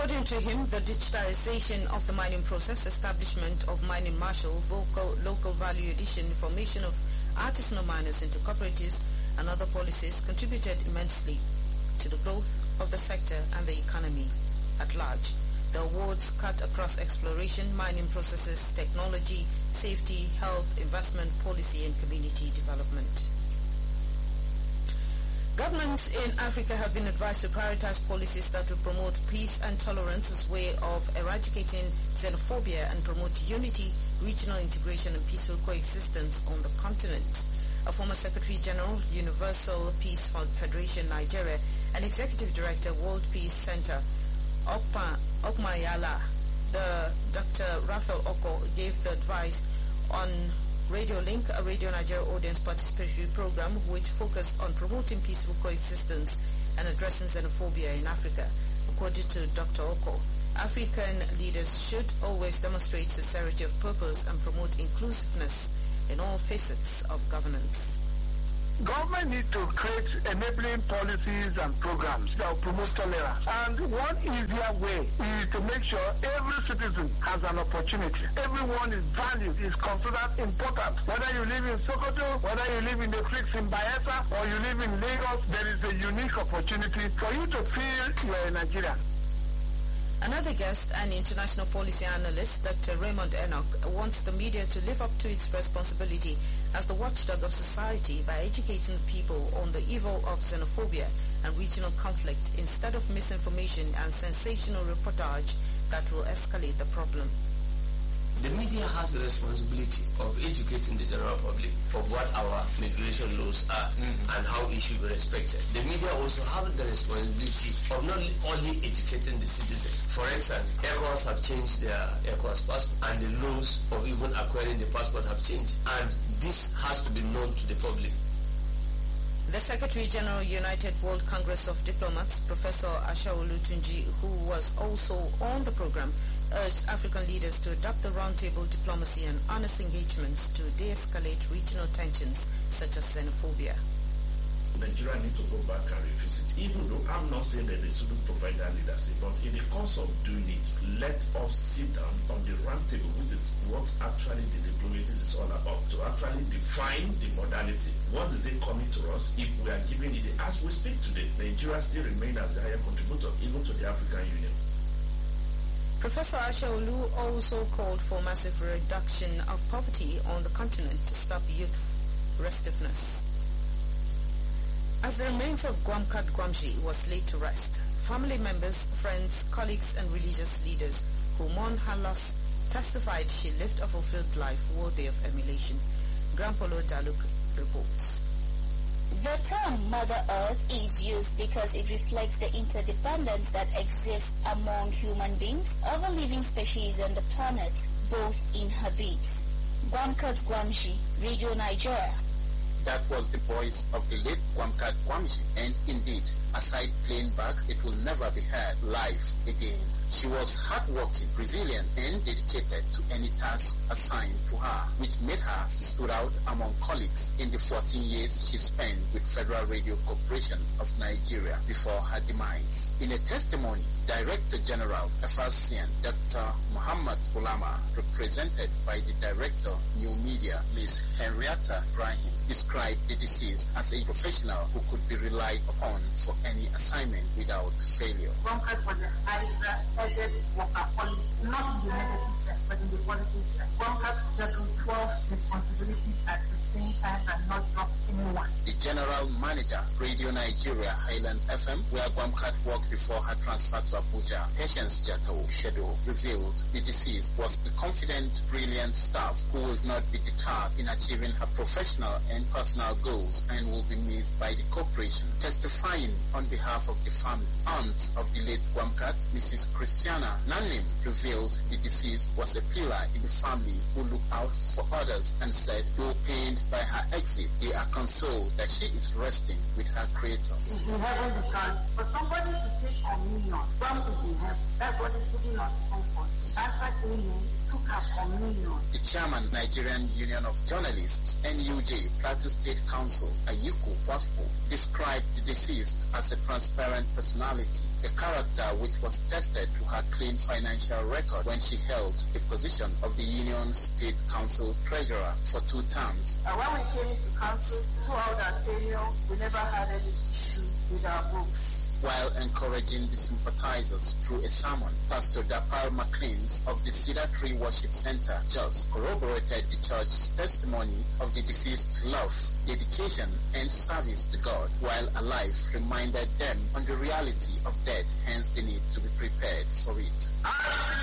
According to him, the digitization of the mining process, establishment of mining marshal, local value addition, formation of artisanal miners into cooperatives and other policies contributed immensely to the growth of the sector and the economy at large. The awards cut across exploration, mining processes, technology, safety, health, investment, policy and community development. Governments in Africa have been advised to prioritize policies that will promote peace and tolerance as a way of eradicating xenophobia and promote unity, regional integration and peaceful coexistence on the continent. A former Secretary General, Universal Peace Federation Nigeria, and Executive Director, World Peace Center, Okmayala, Dr. Raphael Oko, gave the advice on Radio Link, a Radio Nigeria audience participatory program which focused on promoting peaceful coexistence and addressing xenophobia in Africa. According to Dr. Oko, African leaders should always demonstrate sincerity of purpose and promote inclusiveness in all facets of governance. Government needs to create enabling policies and programs that will promote tolerance. And one easier way is to make sure every citizen has an opportunity. Everyone is valued, is considered important. Whether you live in Sokoto, whether you live in the creeks in Bayelsa, or you live in Lagos, there is a unique opportunity for you to feel you are a Nigerian. Another guest, an international policy analyst, Dr. Raymond Enoch, wants the media to live up to its responsibility as the watchdog of society by educating the people on the evil of xenophobia and regional conflict instead of misinformation and sensational reportage that will escalate the problem. The media has the responsibility of educating the general public of what our migration laws are and how it should be respected. The media also have the responsibility of not only educating the citizens. For instance, ECOWAS have changed their ECOWAS passport and the laws of even acquiring the passport have changed. And this has to be known to the public. The Secretary General, United World Congress of Diplomats, Professor Asha Olutunji, who was also on the program, urged African leaders to adopt the roundtable diplomacy and honest engagements to de-escalate regional tensions such as xenophobia. Nigeria need to go back and revisit. Even though I'm not saying that they shouldn't provide that leadership, but in the course of doing it, let us sit down on the roundtable, which is what actually the diplomacy is all about, to actually define the modality. What is it coming to us if we are giving it? As we speak today, Nigeria still remains as a higher contributor even to the African Union. Professor Ashaolu also called for massive reduction of poverty on the continent to stop youth restiveness. As the remains of Gwamkat Gwamji was laid to rest, family members, friends, colleagues and religious leaders who mourn her loss testified she lived a fulfilled life worthy of emulation. Grampolo Daluk reports. The term Mother Earth is used because it reflects the interdependence that exists among human beings, other living species on the planet, both in habits. Gwamkat Gwamji, Radio Nigeria. That was the voice of the late Gwamkat Gwamji, and indeed, aside playing back, it will never be heard live again. She was hardworking, resilient, and dedicated to any task assigned to her, which made her stood out among colleagues in the 14 years she spent with Federal Radio Corporation of Nigeria before her demise. In a testimony, Director General FRCN Dr. Muhammad Ulama, represented by the Director New Media, Ms. Henrietta Ibrahim, described the deceased as a professional who could be relied upon for any assignment without failure. Gwamkat was a highly respected workaholic, not in the negative sense, but in the positive sense. Gwamkat juggled 12 responsibilities at the same time and not drop anyone. The General Manager, Radio Nigeria Highland FM, where Gwamkat worked before her transfer to Abuja, Patience Jato Shedo, revealed the deceased was a confident, brilliant staff who would not be deterred in achieving her professional and personal goals and will be missed by the corporation. Testifying on behalf of the family, aunt of the late Gwamkat, Mrs. Christiana Nanlim, revealed the deceased was a pillar in the family who looked out for others and said, though pained by her exit, they are consoled that she is resting with her creator. It's in heaven because for somebody to take communion From the help, that's what is giving us comfort. After healing, took her communion. The chairman, Nigerian Union of Journalists, NUJ, Plateau State Council, Ayuku Waspo, described the deceased as a transparent personality, a character which was tested to her clean financial record when she held the position of the Union State Council Treasurer for 2 terms. When we came to council, throughout our tenure, we never had any issue with our books. While encouraging the sympathizers through a sermon, Pastor Dapal McLeans of the Cedar Tree Worship Center, Jos, corroborated the church's testimony of the deceased's love, dedication, and service to God, while alive reminded them on the reality of death, hence the need to be prepared for it.